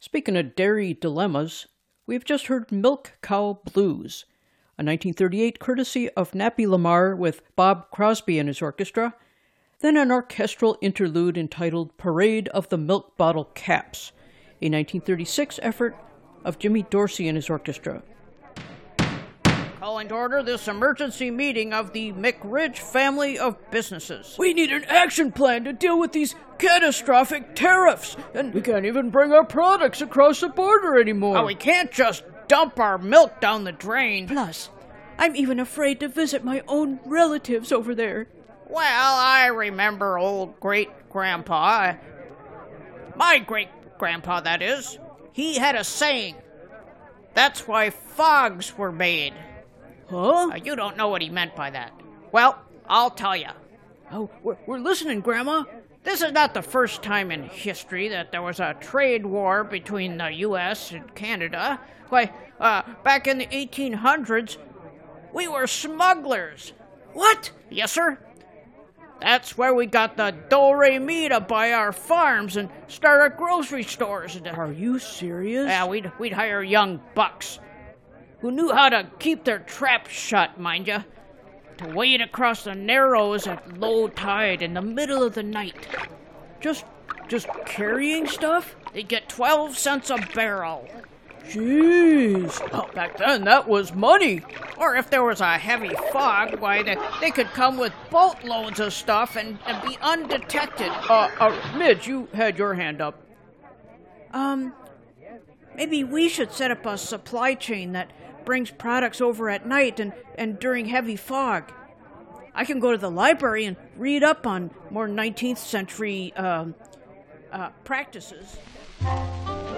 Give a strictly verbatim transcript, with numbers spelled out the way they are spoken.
Speaking of dairy dilemmas, we've just heard Milk Cow Blues, a nineteen thirty-eight courtesy of Nappy Lamar with Bob Crosby and his orchestra, then an orchestral interlude entitled Parade of the Milk Bottle Caps, a nineteen thirty-six effort of Jimmy Dorsey and his orchestra. Calling to order this emergency meeting of the McRidge family of businesses. We need an action plan to deal with these catastrophic tariffs, and we can't even bring our products across the border anymore. Oh, we can't just dump our milk down the drain. Plus, I'm even afraid to visit my own relatives over there. Well, I remember old great-grandpa. My great-grandpa, that is. He had a saying. That's why fogs were made. Huh? Uh, you don't know what he meant by that. Well, I'll tell you. Oh, we're, we're listening, Grandma. This is not the first time in history that there was a trade war between the U S and Canada. Why, uh, back in the eighteen hundreds, we were smugglers. What? Yes, sir. That's where we got the do-re-mi to buy our farms and start our grocery stores. Are you serious? Yeah, we'd, we'd hire young bucks who knew how to keep their traps shut, mind ya, to wade across the Narrows at low tide in the middle of the night. Just, just carrying stuff? They'd get twelve cents a barrel. Jeez. Well, back then, that was money. Or if there was a heavy fog, why, they, they could come with boatloads of stuff and, and be undetected. Uh, uh, Midge, you had your hand up. Um, maybe we should set up a supply chain that brings products over at night and, and during heavy fog. I can go to the library and read up on more nineteenth century um, uh, practices.